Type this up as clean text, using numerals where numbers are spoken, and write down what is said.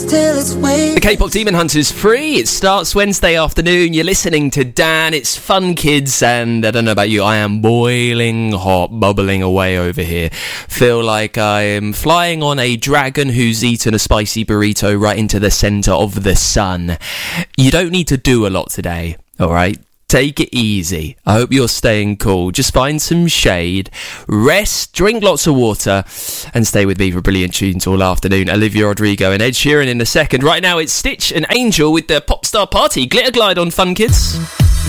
The K-pop Demon Hunters free. It starts Wednesday afternoon. You're listening to Dan. It's fun, kids, and I don't know about you, I am boiling hot, bubbling away over here. Feel like I am flying on a dragon who's eaten a spicy burrito right into the centre of the sun. You don't need to do a lot today, alright? Take it easy. I hope you're staying cool. Just find some shade, rest, drink lots of water, and stay with me for brilliant tunes all afternoon. Olivia Rodrigo and Ed Sheeran in a second. Right now, it's Stitch and Angel with their Popstar Party. Glitter Glide on Fun Kids.